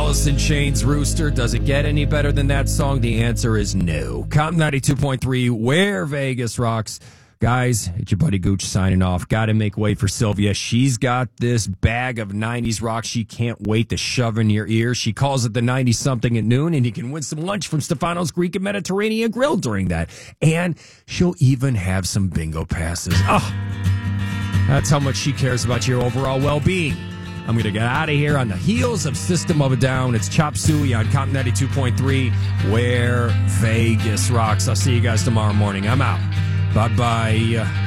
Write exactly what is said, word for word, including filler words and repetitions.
Alice in Chains, Rooster. Does it get any better than that song? The answer is no. Comp ninety-two point three, where Vegas rocks. Guys, it's your buddy Gooch signing off. Got to make way for Sylvia. She's got this bag of nineties rock she can't wait to shove in your ear. She calls it the ninety-something at noon, and you can win some lunch from Stefano's Greek and Mediterranean Grill during that. And she'll even have some bingo passes. Oh, that's how much she cares about your overall well-being. I'm going to get out of here on the heels of System of a Down. It's Chop Suey on Comp ninety-two point three, where Vegas rocks. I'll see you guys tomorrow morning. I'm out. Bye-bye.